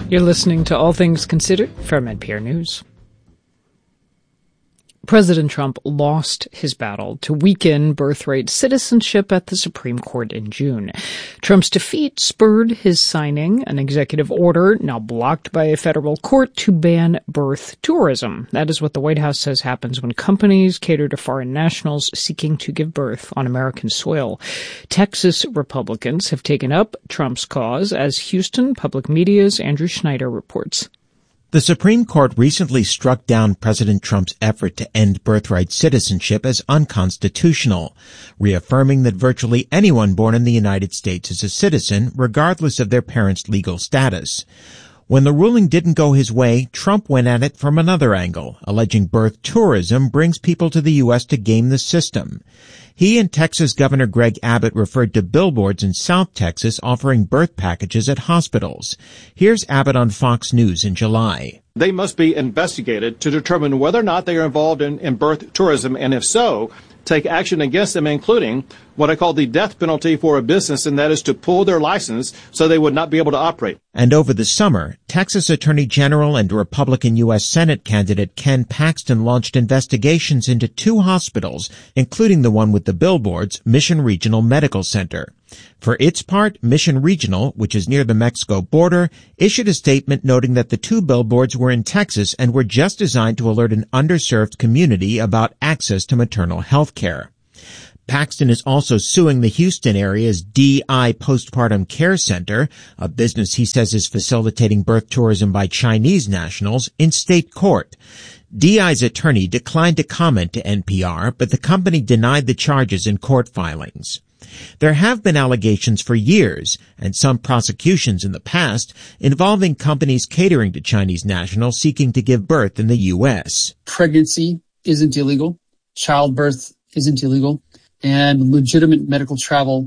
You're listening to All Things Considered from NPR News. President Trump lost his battle to weaken birthright citizenship at the Supreme Court in June. Trump's defeat spurred his signing an executive order, now blocked by a federal court, to ban birth tourism. That is what the White House says happens when companies cater to foreign nationals seeking to give birth on American soil. Texas Republicans have taken up Trump's cause, as Houston Public Media's Andrew Schneider reports. The Supreme Court recently struck down President Trump's effort to end birthright citizenship as unconstitutional, reaffirming that virtually anyone born in the United States is a citizen, regardless of their parents' legal status. When the ruling didn't go his way, Trump went at it from another angle, alleging birth tourism brings people to the U.S. to game the system. He and Texas Governor Greg Abbott referred to billboards in South Texas offering birth packages at hospitals. Here's Abbott on Fox News in July. They must be investigated to determine whether or not they are involved in birth tourism, and if so, take action against them, including what I call the death penalty for a business, and that is to pull their license so they would not be able to operate. And over the summer, Texas Attorney General and Republican U.S. Senate candidate Ken Paxton launched investigations into 2 hospitals, including the one with the billboards, Mission Regional Medical Center. For its part, Mission Regional, which is near the Mexico border, issued a statement noting that the 2 billboards were in Texas and were just designed to alert an underserved community about access to maternal health care. Paxton is also suing the Houston area's DI Postpartum Care Center, a business he says is facilitating birth tourism by Chinese nationals, in state court. DI's attorney declined to comment to NPR, but the company denied the charges in court filings. There have been allegations for years, and some prosecutions in the past, involving companies catering to Chinese nationals seeking to give birth in the U.S. Pregnancy isn't illegal. Childbirth isn't illegal. And legitimate medical travel